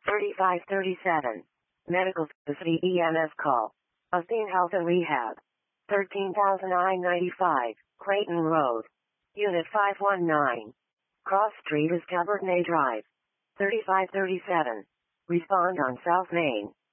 3537. Medical Facility EMS call. Athene Health and Rehab. 13,995, Clayton Road. Unit 519. Cross Street is Tabernet Drive. 3537. Respond on South Main.